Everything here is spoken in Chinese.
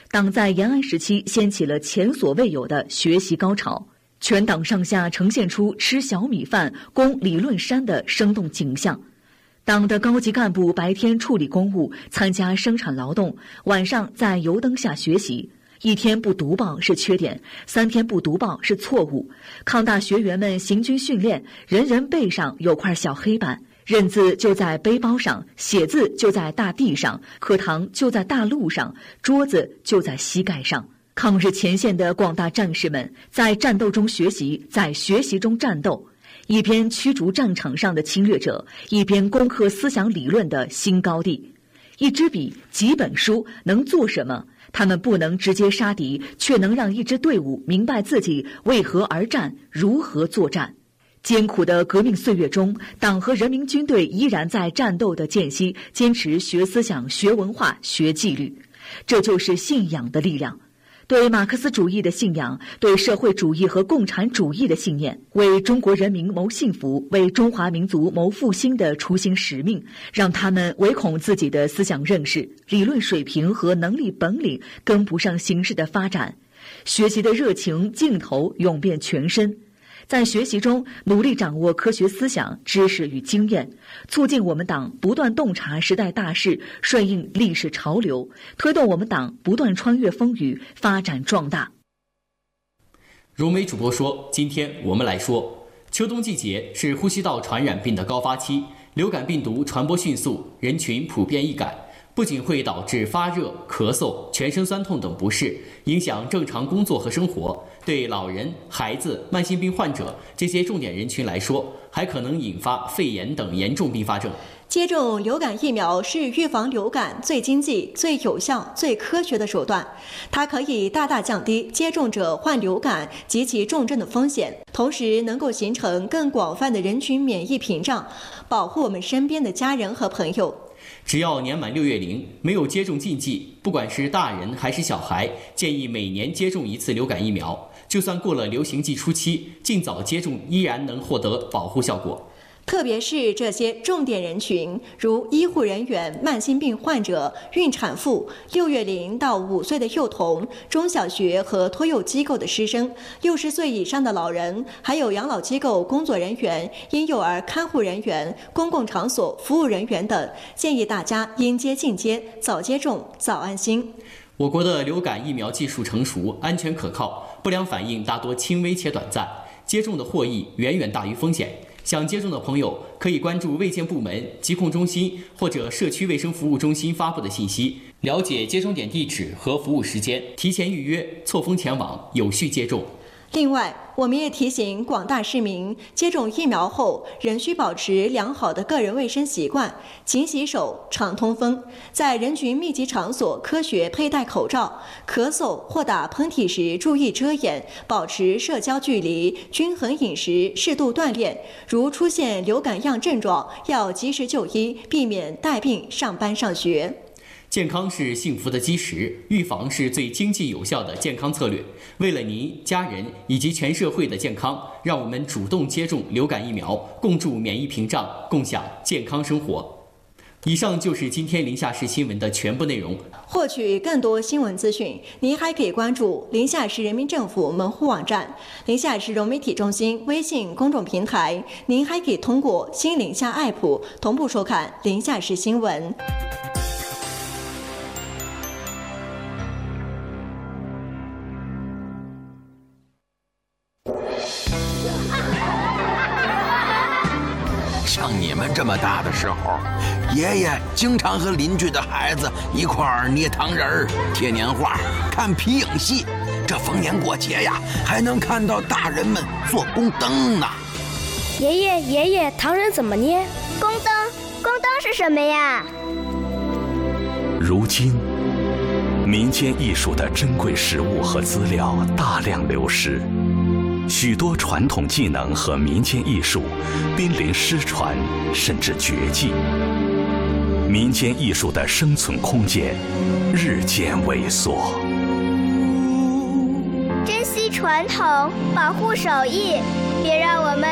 党在延安时期掀起了前所未有的学习高潮，全党上下呈现出吃小米饭、攻理论山的生动景象。党的高级干部白天处理公务，参加生产劳动，晚上在油灯下学习。1天不读报是缺点，3天不读报是错误。抗大学员们行军训练，人人背上有块小黑板，认字就在背包上，写字就在大地上，课堂就在大路上，桌子就在膝盖上。抗日前线的广大战士们在战斗中学习，在学习中战斗，一边驱逐战场上的侵略者，一边攻克思想理论的新高地。一支笔，几本书能做什么？他们不能直接杀敌，却能让一支队伍明白自己为何而战，如何作战。艰苦的革命岁月中，党和人民军队依然在战斗的间隙坚持学思想、学文化、学纪律，这就是信仰的力量。对马克思主义的信仰，对社会主义和共产主义的信念，为中国人民谋幸福，为中华民族谋复兴的初心使命，让他们唯恐自己的思想认识、理论水平和能力本领跟不上形势的发展，学习的热情劲头涌遍全身。在学习中努力掌握科学思想、知识与经验，促进我们党不断洞察时代大势，顺应历史潮流，推动我们党不断穿越风雨，发展壮大。 荣美主播说，今天我们来说，秋冬季节是呼吸道传染病的高发期，流感病毒传播迅速，人群普遍易感，不仅会导致发热、咳嗽、全身酸痛等不适，影响正常工作和生活。对老人、孩子、慢性病患者这些重点人群来说，还可能引发肺炎等严重并发症。 接种流感疫苗是预防流感最经济、最有效、最科学的手段，它可以大大降低接种者患流感及其重症的风险，同时能够形成更广泛的人群免疫屏障，保护我们身边的家人和朋友。 只要年满6月龄，没有接种禁忌，不管是大人还是小孩，建议每年接种1次流感疫苗。就算过了流行季初期，尽早接种依然能获得保护效果。 特别是这些重点人群，如医护人员、慢性病患者、孕产妇、6月龄到5岁的幼童、中小学和托幼机构的师生、60岁以上的老人，还有养老机构工作人员、婴幼儿看护人员、公共场所服务人员等，建议大家应接尽接，早接种早安心。 我国的流感疫苗技术成熟、安全可靠，不良反应大多轻微且短暂，接种的获益远远大于风险。想接种的朋友可以关注卫健部门、疾控中心或者社区卫生服务中心发布的信息，了解接种点地址和服务时间，提前预约，错峰前往，有序接种。 另外，我们也提醒广大市民，接种疫苗后仍需保持良好的个人卫生习惯，勤洗手、常通风，在人群密集场所科学佩戴口罩，咳嗽或打喷嚏时注意遮掩，保持社交距离，均衡饮食，适度锻炼。如出现流感样症状，要及时就医，避免带病上班上学。 健康是幸福的基石，预防是最经济有效的健康策略。为了您、家人以及全社会的健康，让我们主动接种流感疫苗，共筑免疫屏障，共享健康生活。以上就是今天临夏市新闻的全部内容。 获取更多新闻资讯，您还可以关注临夏市人民政府门户网站、临夏市融媒体中心微信公众平台。您还可以通过新临夏 APP 同步收看临夏市新闻。 像你们这么大的时候，爷爷经常和邻居的孩子一块儿捏糖人儿、贴年画、看皮影戏。这逢年过节呀，还能看到大人们做宫灯呢。 爷爷，糖人怎么捏？ 宫灯是什么呀？ 如今，民间艺术的珍贵实物和资料大量流失。许多传统技能和民间艺术濒临失传，甚至绝迹。民间艺术的生存空间日渐萎缩。 珍惜传统，保护手艺，别让我们